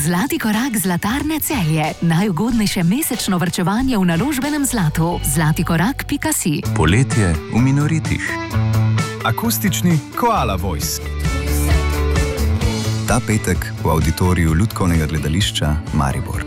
Zlati korak Zlatarne Celje. Najugodnejše mesečno varčevanje v naložbenem zlatu. zlatikorak.si. Poletje v Minoritih. Akustični Koala Voice. Ta petek v auditoriju Lutkovnega gledališča Maribor.